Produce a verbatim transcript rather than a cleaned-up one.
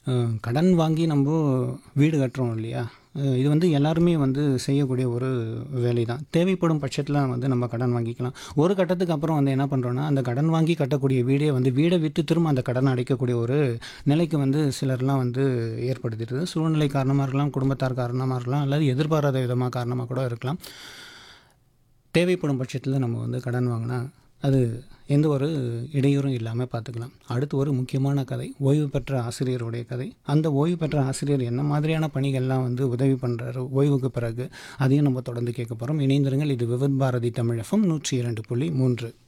அ கடன் வாங்கி நம்ப வீடு கட்டுறோம் இல்லையா? அ இது வந்து எல்லாருமே வந்து செய்யக்கூடிய ஒரு வேலை தான். தேவைப்படும் பட்சத்தில வந்து நம்ம கடன் வாங்கிக்கலாம். ஒரு கட்டத்துக்கு அப்புறம் வந்து என்ன பண்ணுறோம்னா, அந்த கடன் வாங்கி கட்டக்கூடிய வீடே வந்து வீட வித்து திரும்ப அந்த கடன அடைக்கக்கூடிய ஒரு நிலைக்கு வந்து சிலர்லாம் வந்து ஏற்படுத்திடுது. சூழ்நிலை காரணமா இருக்கலாம், குடும்பத்தார் காரணமா இருக்கலாம், அல்லது எதிர்பாராத விதமா காரணமா கூட இருக்கலாம். தேவைப்படும் பட்சத்தில நம்ம வந்து கடன் வாங்குனா, அது எந்த ஒரு இடையூறும் இல்லாம பார்த்துக்கலாம். அடுத்து ஒரு முக்கியமான கதை. ஓய்வு பெற்ற ஆசிரியருடைய கதை. அந்த ஓய்வு பெற்ற ஆசிரியர் என்ன மாதிரியான பணிகள்லாம் வந்து உதவி பண்றாரு ஓய்வுக்கு பிறகு, அதையும் நம்ம தொடர்ந்து கேட்க போறோம். இணைந்திருங்கள். இது விவித் பாரதி தமிழ் எஃப்எம் நூற்று இரண்டு புள்ளி மூன்று.